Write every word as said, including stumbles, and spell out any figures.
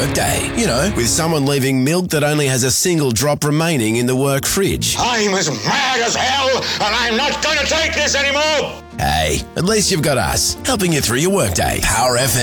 workday. You know, with someone leaving milk that only has a single drop remaining in the work fridge. I'm as mad as hell, and I'm not going to take this anymore. Hey, at least you've got us, helping you through your workday. Power F M.